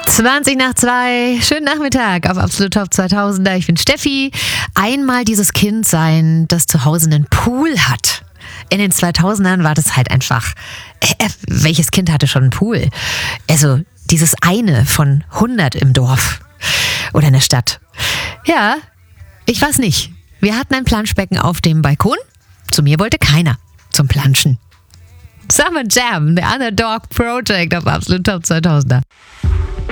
20 nach 2, schönen Nachmittag auf Absolut Top 2000er. Ich bin Steffi. Einmal dieses Kind sein, das zu Hause einen Pool hat. In den 2000ern war das halt einfach, welches Kind hatte schon einen Pool? Also dieses eine von 100 im Dorf oder in der Stadt. Ja, ich weiß nicht. Wir hatten ein Planschbecken auf dem Balkon. Zu mir wollte keiner zum Planschen. Summer Jam, The Underdog Project auf Absolut Top 2000er.